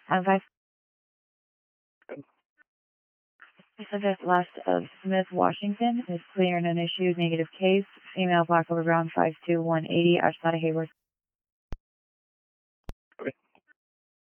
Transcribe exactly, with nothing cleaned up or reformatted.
Have I Pacific west of Smith, Washington is clear and unissued negative case. Female black over brown five two one eighty, Ashbata Hayward.